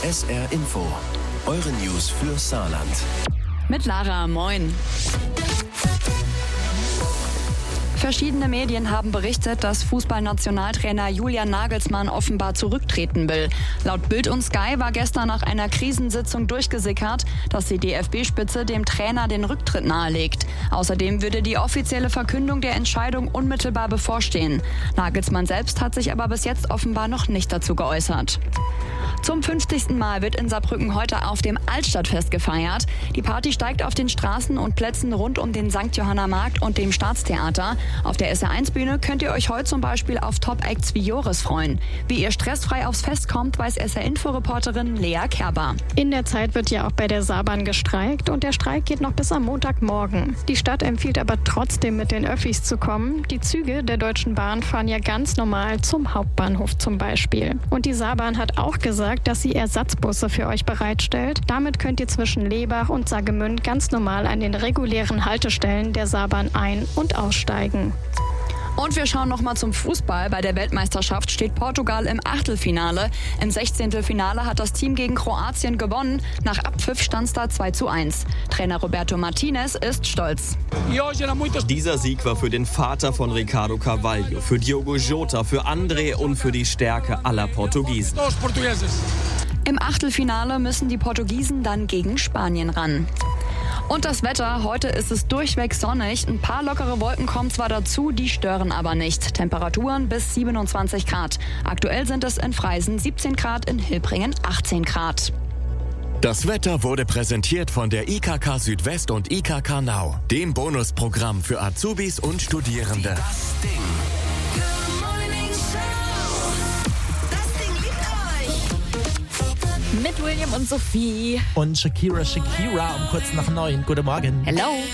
SR Info. Eure News für Saarland. Mit Lara, moin. Verschiedene Medien haben berichtet, dass Fußballnationaltrainer Julian Nagelsmann offenbar zurücktreten will. Laut Bild und Sky war gestern nach einer Krisensitzung durchgesickert, dass die DFB-Spitze dem Trainer den Rücktritt nahelegt. Außerdem würde die offizielle Verkündung der Entscheidung unmittelbar bevorstehen. Nagelsmann selbst hat sich aber bis jetzt offenbar noch nicht dazu geäußert. Zum 50. Mal wird in Saarbrücken heute auf dem Altstadtfest gefeiert. Die Party steigt auf den Straßen und Plätzen rund um den St. Johanna Markt und dem Staatstheater. Auf der SR1-Bühne könnt ihr euch heute zum Beispiel auf Top-Acts wie Joris freuen. Wie ihr stressfrei aufs Fest kommt, weiß SR-Info-Reporterin Lea Kerber. In der Zeit wird ja auch bei der Saarbahn gestreikt und der Streik geht noch bis am Montagmorgen. Die Stadt empfiehlt aber trotzdem, mit den Öffis zu kommen. Die Züge der Deutschen Bahn fahren ja ganz normal zum Hauptbahnhof zum Beispiel. Und die Saarbahn hat auch gesagt, dass sie Ersatzbusse für euch bereitstellt. Damit könnt ihr zwischen Lebach und Saargemünd ganz normal an den regulären Haltestellen der Saarbahn ein- und aussteigen. Und wir schauen nochmal zum Fußball. Bei der Weltmeisterschaft steht Portugal im Achtelfinale. Im 16. Finale hat das Team gegen Kroatien gewonnen. Nach Abpfiff stand es da 2:1. Trainer Roberto Martinez ist stolz. Dieser Sieg war für den Vater von Ricardo Carvalho, für Diogo Jota, für André und für die Stärke aller Portugiesen. Im Achtelfinale müssen die Portugiesen dann gegen Spanien ran. Und das Wetter, heute ist es durchweg sonnig. Ein paar lockere Wolken kommen zwar dazu, die stören aber nicht. Temperaturen bis 27 Grad. Aktuell sind es in Freisen 17 Grad, in Hilbringen 18 Grad. Das Wetter wurde präsentiert von der IKK Südwest und IKK Now, dem Bonusprogramm für Azubis und Studierende. Mit William und Sophie. Und Shakira um kurz nach 9. Guten Morgen. Hello.